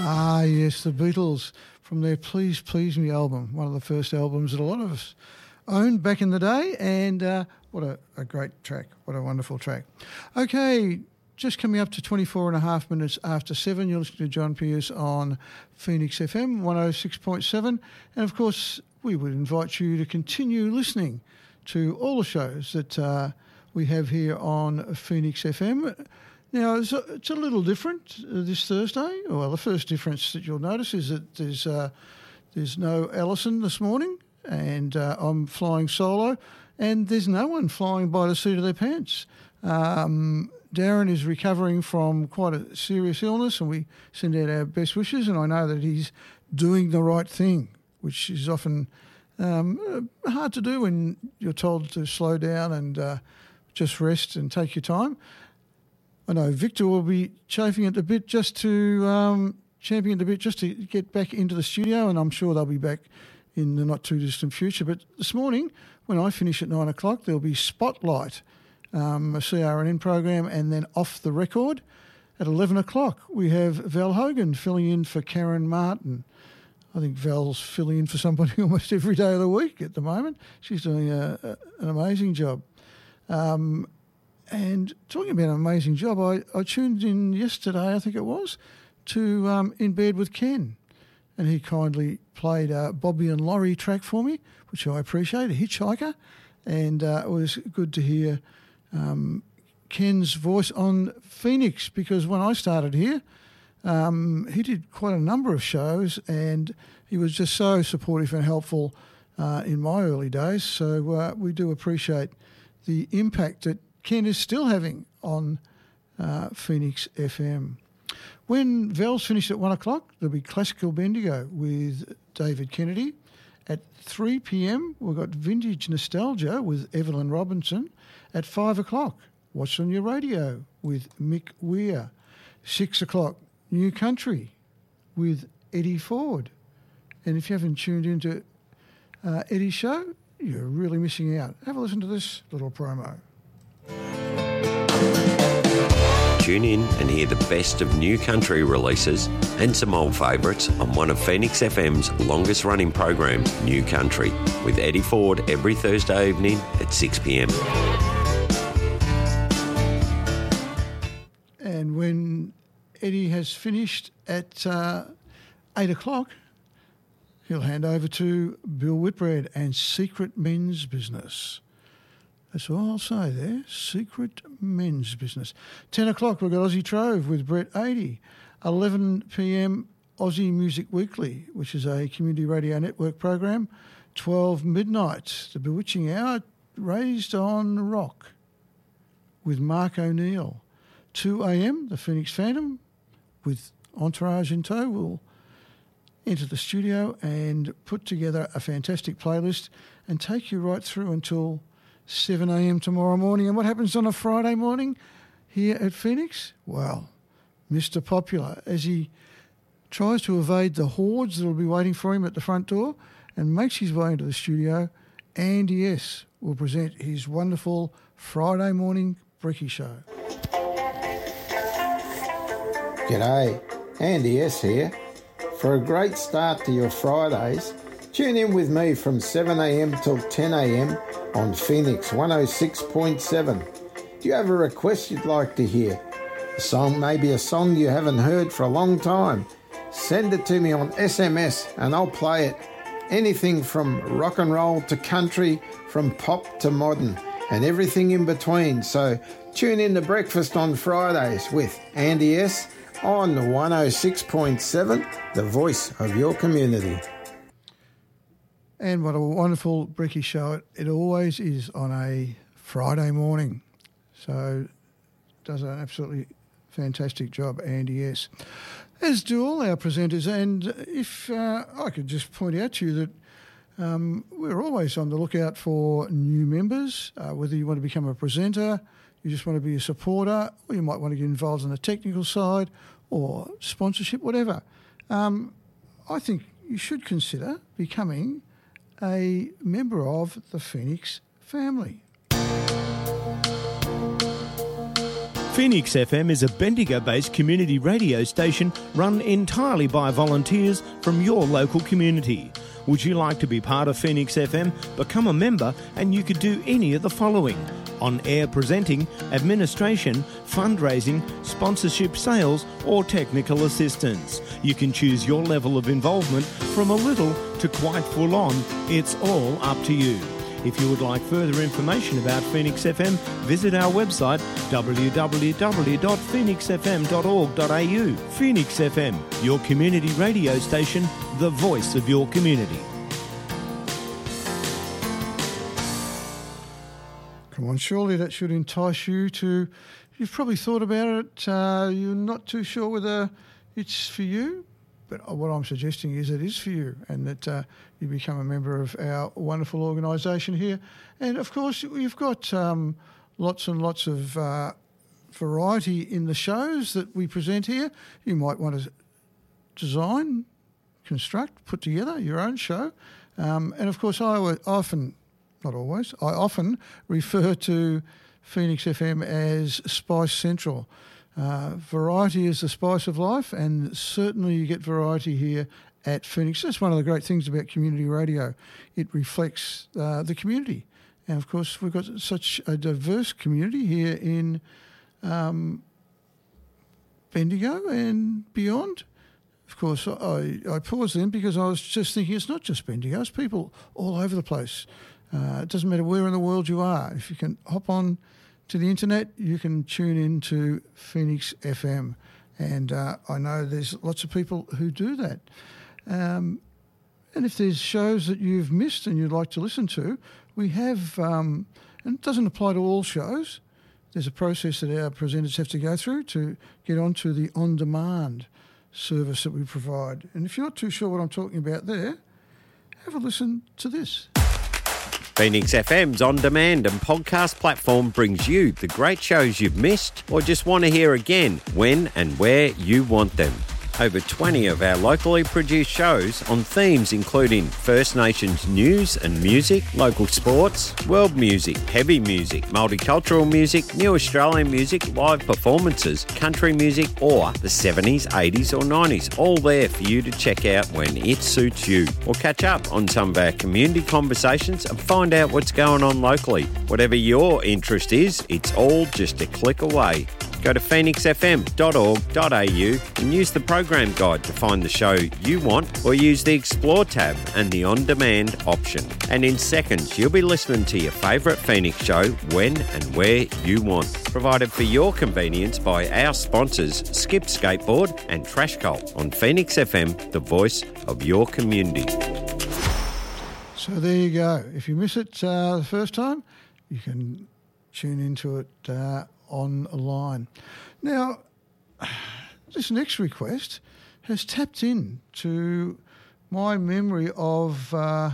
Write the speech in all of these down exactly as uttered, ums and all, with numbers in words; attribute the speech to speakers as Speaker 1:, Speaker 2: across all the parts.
Speaker 1: Ah, yes, the Beatles from their Please Please Me album, one of the first albums that a lot of us owned back in the day, and uh, what a, a great track, what a wonderful track. Okay, just coming up to twenty-four and a half minutes after seven, you're listening to John Pierce on Phoenix F M one oh six point seven, and of course we would invite you to continue listening to all the shows that uh, we have here on Phoenix F M. Now, it's a, it's a little different uh, this Thursday. Well, the first difference that you'll notice is that there's uh, there's no Alison this morning, and uh, I'm flying solo, and there's no one flying by the seat of their pants. Um, Darren is recovering from quite a serious illness, and we send out our best wishes, and I know that he's doing the right thing, which is often um, hard to do when you're told to slow down and uh, just rest and take your time. I know Victor will be chafing it a bit just to um, championing it a bit just to get back into the studio, and I'm sure they'll be back in the not too distant future. But this morning, when I finish at nine o'clock, there'll be Spotlight, um, a C R N N program, and then Off the Record at eleven o'clock. We have Val Hogan filling in for Karen Martin. I think Val's filling in for somebody almost every day of the week at the moment. She's doing a, a, an amazing job. Um, And talking about an amazing job, I, I tuned in yesterday, I think it was, to um, In Bed with Ken. And he kindly played a Bobby and Laurie track for me, which I appreciate, a hitchhiker. And uh, it was good to hear um, Ken's voice on Phoenix, because when I started here, um, he did quite a number of shows, and he was just so supportive and helpful uh, in my early days. So uh, we do appreciate the impact that Ken is still having on uh, Phoenix F M. When Val's finished at one o'clock, there'll be Classical Bendigo with David Kennedy. At three p.m, we've got Vintage Nostalgia with Evelyn Robinson. At five o'clock, What's on Your Radio with Mick Weir. six o'clock, New Country with Eddie Ford. And if you haven't tuned into uh, Eddie's show, you're really missing out. Have a listen to this little promo.
Speaker 2: Tune in and hear the best of new country releases and some old favourites on one of Phoenix F M's longest running programs, New Country, with Eddie Ford every Thursday evening at six p.m.
Speaker 1: And when Eddie has finished at uh, eight o'clock, he'll hand over to Bill Whitbread and Secret Men's Business. That's all I'll say there, Secret Men's Business. ten o'clock, we've got Aussie Trove with Brett eighty. eleven p.m, Aussie Music Weekly, which is a community radio network program. twelve midnight, The Bewitching Hour, Raised on Rock with Mark O'Neill. two a.m, The Phoenix Phantom with Entourage in tow will enter the studio and put together a fantastic playlist and take you right through until seven a.m. tomorrow morning. And what happens on a Friday morning here at Phoenix? Well, Mister Popular, as he tries to evade the hordes that will be waiting for him at the front door and makes his way into the studio, Andy S. will present his wonderful Friday morning Brekkie Show.
Speaker 3: G'day, Andy S. here. For a great start to your Fridays, tune in with me from seven a.m. till ten a.m. on Phoenix one oh six point seven. Do you have a request you'd like to hear? A song, maybe a song you haven't heard for a long time? Send it to me on S M S and I'll play it. Anything from rock and roll to country, from pop to modern, and everything in between. So tune in to Breakfast on Fridays with Andy S. on one oh six point seven, the voice of your community.
Speaker 1: And what a wonderful Brekkie show it, it always is on a Friday morning. So does an absolutely fantastic job, Andy S. As do all our presenters. And if uh, I could just point out to you that um, we're always on the lookout for new members, uh, whether you want to become a presenter, you just want to be a supporter, or you might want to get involved on the technical side or sponsorship, whatever. Um, I think you should consider becoming a member of the Phoenix family.
Speaker 4: Phoenix F M is a Bendigo-based community radio station run entirely by volunteers from your local community. Would you like to be part of Phoenix F M? Become a member and you could do any of the following: on-air presenting, administration, fundraising, sponsorship, sales or technical assistance. You can choose your level of involvement from a little to quite full on. It's all up to you. If you would like further information about Phoenix F M, visit our website w w w dot phoenix f m dot org dot a u. Phoenix F M, your community radio station, the voice of your community.
Speaker 1: Come on, surely that should entice you to... You've probably thought about it. Uh, you're not too sure whether it's for you. But what I'm suggesting is it is for you, and that uh, you become a member of our wonderful organisation here. And, of course, you've got um, lots and lots of uh, variety in the shows that we present here. You might want to design, construct, put together your own show. Um, and, of course, I often, not always, I often refer to Phoenix F M as Spice Central. Uh, variety is the spice of life, and certainly you get variety here at Phoenix. That's one of the great things about community radio. It reflects uh, the community. And, of course, we've got such a diverse community here in um, Bendigo and beyond. Of course, I, I paused then because I was just thinking it's not just Bendigo, it's people all over the place. Uh, it doesn't matter where in the world you are. If you can hop on to the internet, you can tune in to Phoenix F M. And uh, I know there's lots of people who do that. Um, and if there's shows that you've missed and you'd like to listen to, we have, um, and it doesn't apply to all shows, there's a process that our presenters have to go through to get onto the on-demand service that we provide. And if you're not too sure what I'm talking about there, have a listen to this.
Speaker 2: Phoenix F M's on-demand and podcast platform brings you the great shows you've missed or just want to hear again when and where you want them. Over twenty of our locally produced shows on themes including First Nations news and music, local sports, world music, heavy music, multicultural music, new Australian music, live performances, country music or the seventies, eighties or nineties, all there for you to check out when it suits you. Or catch up on some of our community conversations and find out what's going on locally. Whatever your interest is, it's all just a click away. Go to phoenix f m dot org dot a u and use the program guide to find the show you want, or use the Explore tab and the On-Demand option. And in seconds, you'll be listening to your favourite Phoenix show when and where you want. Provided for your convenience by our sponsors, Skip Skateboard and Trash Cult on Phoenix F M, the voice of your community.
Speaker 1: So there you go. If you miss it uh, the first time, you can tune into it uh, online. Now, this next request has tapped in to my memory of uh,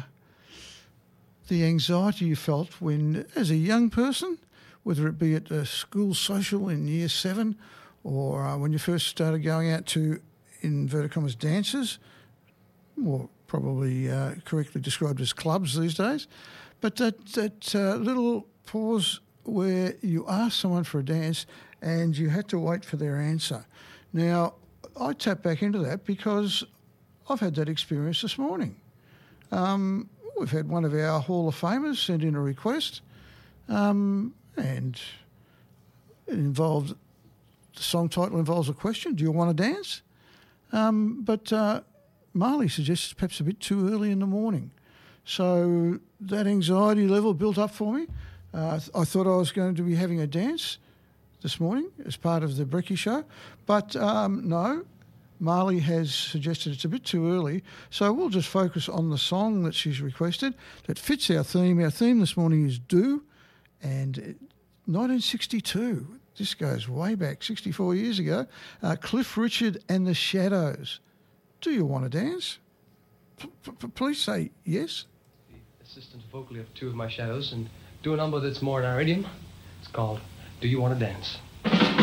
Speaker 1: the anxiety you felt when, as a young person, whether it be at a school social in year seven or uh, when you first started going out to, in inverted commas, dances, more probably uh, correctly described as clubs these days, but that, that uh, little pause where you asked someone for a dance and you had to wait for their answer. Now, I tap back into that because I've had that experience this morning. Um, we've had one of our Hall of Famers send in a request, um, and it involved, the song title involves a question, do you want to dance? Um, but uh, Marley suggests perhaps a bit too early in the morning. So that anxiety level built up for me. Uh, I thought I was going to be having a dance this morning as part of the Brekkie Show, but um, no, Marley has suggested it's a bit too early, so we'll just focus on the song that she's requested that fits our theme. Our theme this morning is Do, and nineteen sixty-two, this goes way back, sixty-four years ago, uh, Cliff Richard and the Shadows. Do you want to dance? P- p- please say yes.
Speaker 5: The assistant vocally of two of my shadows, and do a number that's more in our idiom. It's called Do You Want to Dance?